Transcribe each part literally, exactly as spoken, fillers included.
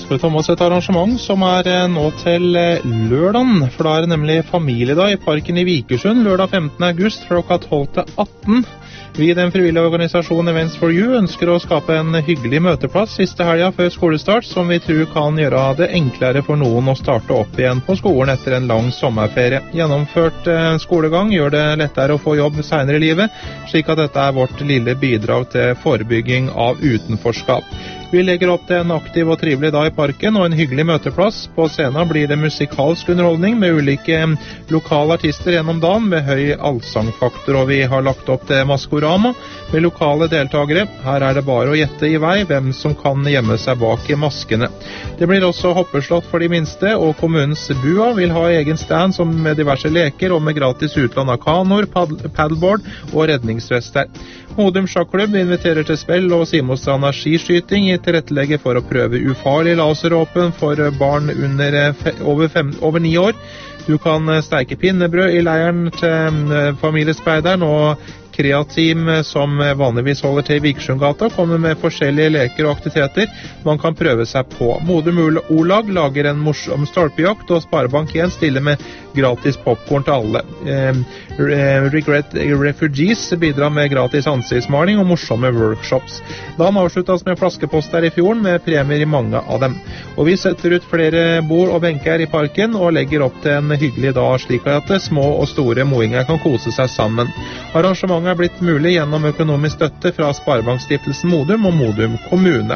skal vi ta med oss et arrangement som er nå til lørdagen, for da er det nemlig familiedag i Parken i Vikersund lørdag femtende august klokka tolv til atten. Vi i den frivillige organisasjonen Events for You ønsker å skape en hyggelig møteplass siste helga før skolestart, som vi tror kan gjøre det enklere for noen å starte opp igjen på skolen etter en lang sommerferie. Gjennomført eh, skolegang gjør det lettere å få jobb senere i livet, slik at dette er vårt lille bidrag til forebygging av utenforskap. Vi legger opp til en aktiv og trivelig dag i parken og en hyggelig møteplass. På scenen blir det musikalsk underholdning med ulike lokale artister gjennom dagen med høy allsangfaktor, og vi har lagt opp til maskorama med lokale deltagere. Her er det bare å gjette i vei hvem som kan gjemme seg bak maskene. Det blir også hoppeslott for de minste, og kommunens bua vil ha egen stand som med diverse leker og med gratis utlån av kanoer, paddleboard og redningsvester. Modum Sjakklubb inviterer til spill og Simonsstranda skiskyting i tilrettelegge for å prøve ufarlig laseråpen for barn under over, fem, over ni år. Du kan steike pinnebrød i leiren til familiespeideren, og kreateam som vanligvis holder til i Vikersundgata kommer med forskjellige leker og aktiviteter man kan prøve seg på. Modum O-lag lager en morsom stolpejakt, og Sparebank en stiller med gratis popcorn til alle. Eh, Regret Refugees bidrar med gratis ansiktsmaling og morsomme workshops. Dagen avsluttes med flaskepost der i fjorden med premier i mange av dem. Og vi setter ut flere bord og benker i parken og legger opp til en hyggelig dag, slik at små og store moinger kan kose seg sammen. Arrangementet er blitt mulig gjennom økonomisk støtte fra Sparebankstiftelsen Modum og Modum kommune.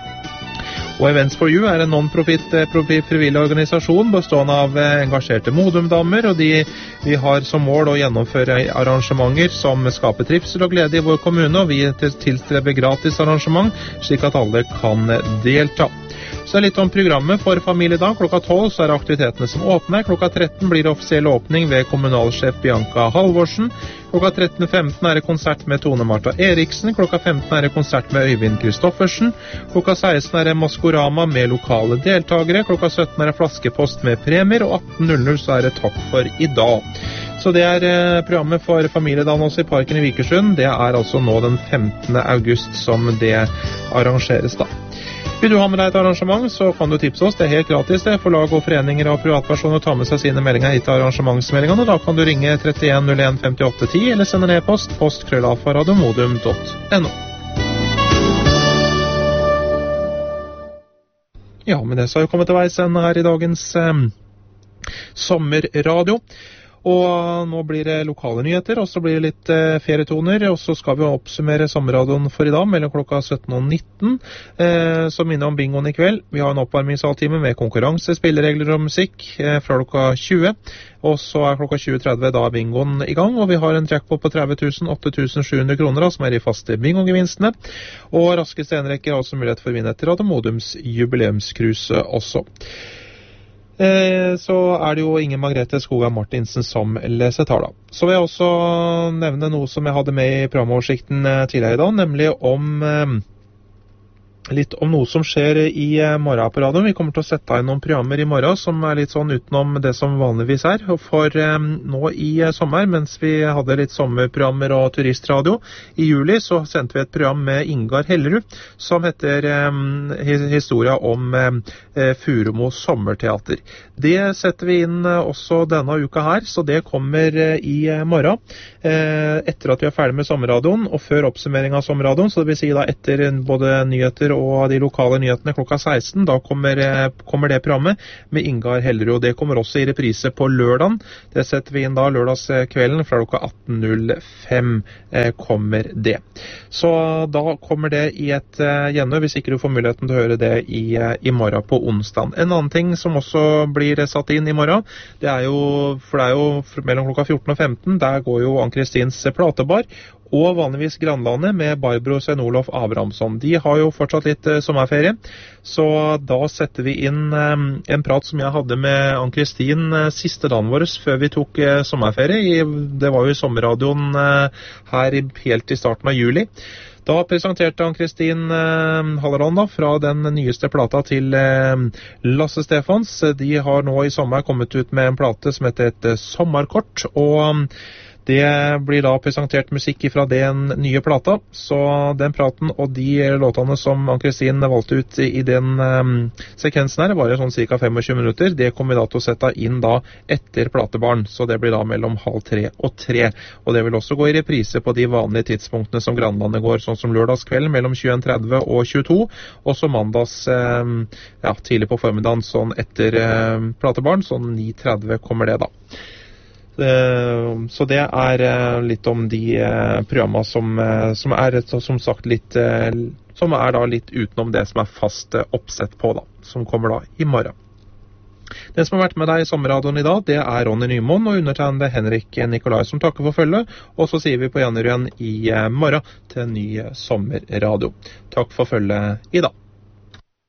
Og Events for You er en non-profit frivillig organisasjon bestående av engasjerte Modum-damer, og de, vi har som mål å gjennomføre arrangementer som skaper trivsel og glede i vår kommune, og vi tilstreber gratis arrangement slik at alle kan delta. Så er litt om programmet for familiedag. Klokka tolv så er aktivitetene som åpner. Klokka tretten blir det offisiell åpning ved kommunalsjef Bianca Halvorsen. Klokka tretten femten er det konsert med Tone Marta Eriksen. Klokka femten er det konsert med Øyvind Kristoffersen. Klokka seksten er det maskorama med lokale deltagere. Klokka sytten er det flaskepost med premier, og atten null null så er det takk for i dag. Så det er eh, programmet for familiedagen også i Parken i Vikersund. Det er altså nå den femtende august som det arrangeres da. Vil du ha med deg et arrangement, så kan du tipse oss. Det er helt gratis det, for lag og foreninger og privatpersoner ta med seg sine meldinger hit til arrangementsmeldingene. Da kan du ringe trettien null en femtiåtte ti eller sende en e-post post krøllalfa radiomodum punktum no. Ja, med det så har vi kommet til veis ende her i dagens eh, sommerradio. Og nå blir det lokale nyheter, og så blir det litt eh, ferietoner, og så skal vi oppsummere sommerradioen for i dag mellom klokka sytten og nitten, eh, som minner om bingoen i kveld. Vi har en oppvarmingshalvtime med konkurranse, spilleregler og musikk eh, fra klokka tjue, og så er klokka tjue tretti da bingoen i gang, og vi har en jackpot på tretti tusen åtte tusen sju hundre kroner, som er i faste bingogevinstene, og raskeste enrekker har også mulighet for å vinne etter Radio Modums jubileumskruse også. Så er det jo Inger Margrethe Skogheim Martinsen som leser tala. Så vil jeg også nevne noe som jeg hadde med i programoversikten tidligere i dag, nemlig om litt om noe som skjer i morgen på radioen. Vi kommer til å sette inn noen programmer i morgen som er litt sånn utenom det som vanligvis er. Og for um, nå i sommer, mens vi hadde litt sommerprogrammer og turistradio, i juli så sendte vi et program med Ingar Hellerud, som heter um, historia om um, Furumo Sommerteater. Det setter vi inn uh, også denne uka her, så det kommer uh, i uh, morgen, uh, etter at vi er ferdig med sommerradioen, og før oppsummering av sommerradioen, så det vil si da etter både nyheter og de lokale nyhetene klokka seksten, da kommer, kommer det programmet med Ingar Hellerud, og det kommer også i reprise på lørdagen. Det setter vi inn da lørdagskvelden fra klokka atten null fem eh, kommer det. Så da kommer det i et eh, gjennom, hvis ikke du får muligheten til å høre det i, eh, i morgen på onsdag. En annen ting som også blir satt inn i morgen, det er jo, for det er jo mellom klokka fjorten og femten, der går jo Ann-Kristins platebar, og vanligvis Grannlandet med Barbro Svein-Olof Abrahamsson. De har jo fortsatt litt eh, sommerferie, så da setter vi inn eh, en prat som jeg hadde med Ann-Kristin eh, siste dagen vår før vi tok eh, sommerferie. I, det var jo i sommerradioen eh, her i, helt i starten av juli. Da presenterte Ann-Kristin eh, Halleland da, fra den nyeste plata til eh, Lasse Stefans. De har nå i sommer kommet ut med en plate som heter et sommerkort, og Det blir da presentert musikk fra den nye plata, så den praten og de låtene som Ann-Kristin valgte ut i den um, sekvensen her, var sånn cirka tjuefem minutter. Det kommer vi da til å sette inn da etter platebarn, så det blir da mellom halv tre og tre. Og det vil også gå i reprise på de vanlige tidspunktene som Grandlandet går, sånn som lørdagskveld mellom tjueen tretti og tjueto, og så mandags um, ja, tidlig på formiddagen, sånn etter um, platebarn, sånn ni tretti kommer det da. Så det er litt om de programmer som, som er som sagt litt, som er da litt utenom det som er fast oppsett på da, som kommer da i morgen. Den som har vært med deg i sommerradioen i dag, det er Ronny Nymoen og undertegnede Henrik Nikolai som takker for følget, og så sier vi på gjenhør igjen i morgen til en ny sommerradio. Takk for følget i dag.